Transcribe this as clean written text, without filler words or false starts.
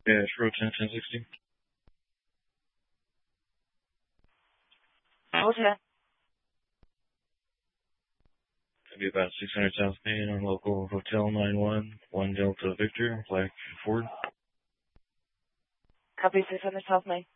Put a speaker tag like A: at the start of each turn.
A: Yeah, it's road 1060.
B: Okay.
A: It'll be about 600 South Main on local Hotel 91, 1 Delta Victor, Black Ford.
B: Copy 600 South Main.